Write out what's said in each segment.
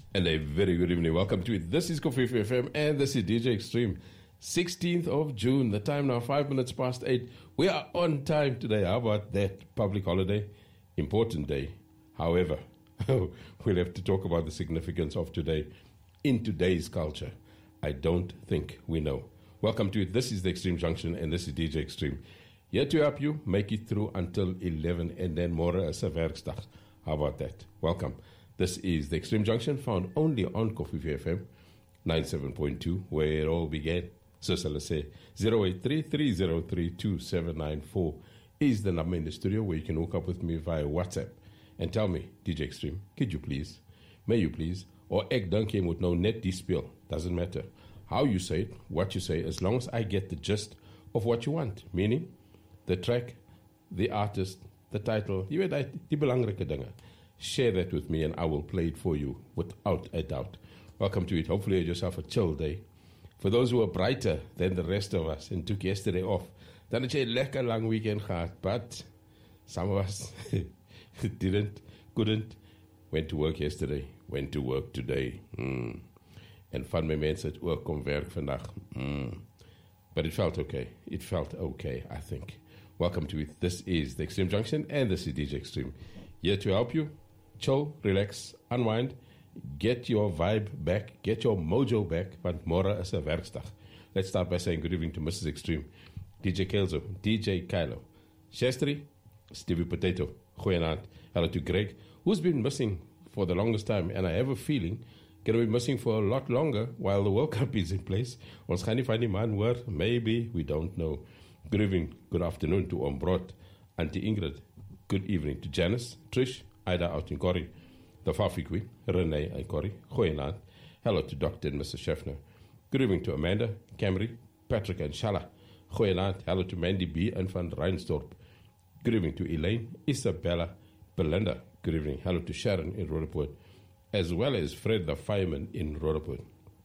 And a very good evening. Welcome to it. This is Kofifi FM and this is DJ Extreme. 16th of June, the time now 5 minutes past 8. We are on time today. How about that? Public holiday, important day. However, we'll have to talk about the significance of today in today's culture. I don't think we know. Welcome to it. This is the Extreme Junction and this is DJ Extreme. Here to help you make it through until 11 and then more as a werkdag. How about that? Welcome. This is the Extreme Junction, found only on Kofifi FM 97.2, where it all began. So let's say 083-303-2794 is the number in the studio where you can hook up with me via WhatsApp and tell me, DJ Extreme, could you please, may you please, or ek dankie moet nou net die speel. Doesn't matter how you say it, what you say, as long as I get the gist of what you want. Meaning, the track, the artist, the title, you weet die belangrike dinge. Share that with me and I will play it for you without a doubt. Welcome to it. Hopefully you had yourself a chill day. For those who are brighter than the rest of us and took yesterday off, dan het jy 'n lekker lang weekend gehad. But some of us couldn't. Went to work yesterday, went to work today. En van my mense het ook kom werk vandag. But it felt okay. It felt okay, I think. Welcome to it. This is the Extreme Junction and this is DJ Extreme. Here to help you. Chill, relax, unwind, get your vibe back, get your mojo back, want môre is 'n werkdag. Let's start by saying good evening to Mrs. Extreme, DJ Kelzo, DJ Kylo, Shestri, Stevie Potato, goeienaand. Hello to Greg, who's been missing for the longest time, and I have a feeling going to be missing for a lot longer while the World Cup is in place. Ons gaan nie van die man hoor, maybe, we don't know. Good evening, good afternoon to Ombrot, Auntie Ingrid. Good evening to Janice, Trish, Ida out in Corrie, the Fafikwi, Renee and Corrie, goeienaand. Hello to Dr. and Mrs. Scheffner. Good evening to Amanda, Camry, Patrick and Shala, goeienaand. Hello to Mandy B. and Van Reinsdorp. Good evening to Elaine, Isabella, Belinda. Good evening. Hello to Sharon in Roodepoort, as well as Fred the fireman in Roodepoort.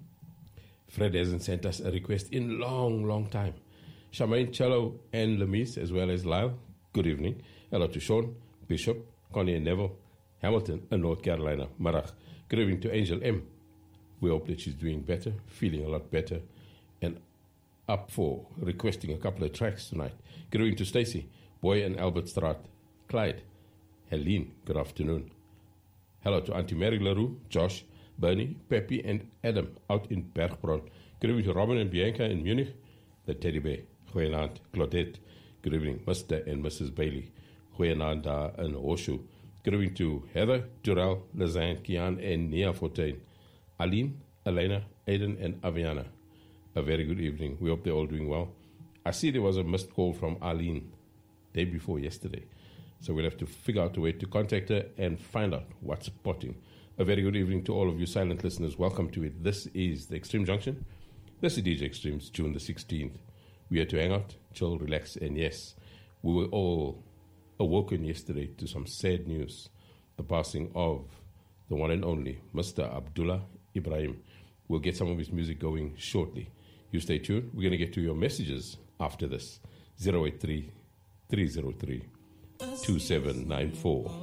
Fred hasn't sent us a request in long time. Charmaine, Cello and Lemise, as well as Lyle. Good evening. Hello to Sean, Bishop, Connie and Neville, Hamilton and North Carolina, Marach. Good evening to Angel M. We hope that she's doing better, feeling a lot better, and up for requesting a couple of tracks tonight. Good evening to Stacy, Boy and Albert Straat, Clyde, Helene, good afternoon. Hello to Auntie Mary LaRue, Josh, Bernie, Peppy and Adam out in Bergbron. Good evening to Robin and Bianca in Munich, the teddy bear, goeienaand, Claudette. Good evening, Mr. and Mrs. Bailey. Goeienaand daar in Osho. Good evening to Heather, Durell, Lazanne, Kian, and Nia Fortain. Aline, Elena, Aiden, and Aviana. A very good evening. We hope they're all doing well. I see there was a missed call from Aline day before yesterday. So we'll have to figure out a way to contact her and find out what's spotting. A very good evening to all of you silent listeners. Welcome to it. This is the Extreme Junction. This is DJ Extreme's June the 16th. We are to hang out, chill, relax, and yes, we were all awoken yesterday to some sad news, the passing of the one and only Mr. Abdullah Ibrahim. We'll get some of his music going shortly. You stay tuned. We're going to get to your messages after this. 083-303-2794.